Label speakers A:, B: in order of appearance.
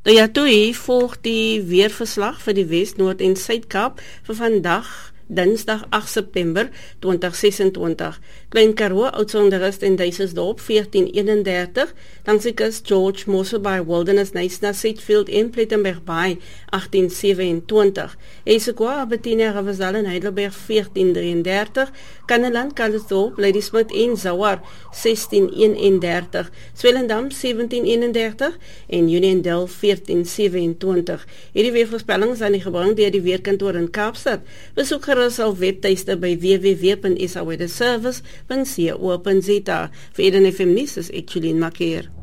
A: Nou ja, toe hier volg die weerverslag vir die Wes, Noord en Suid-Kaap vir vandag, Dinsdag 8 September 2026. Klein Karoo, Oudtshoornrust en Duisensdorp 1431, langs die kus George Mossel Bay, Wilderness, Knysna, Seatfield en Plettenberg Bay 1827. Esekwa, Albertina, Ravensdal en Heidelberg 1433, Kanneland, Calitzdorp, Ladysmith en Zouar 1631, Swellendam 1731 en Uniondale 1427. Hierdie weervoorspellings aan die gebring deur die Weerkantoor in Kaapstad. Besoek gerus al webtuiste by www.saweatherservice.co.za. Vir Eden FM nuus is ek Julien Makeer.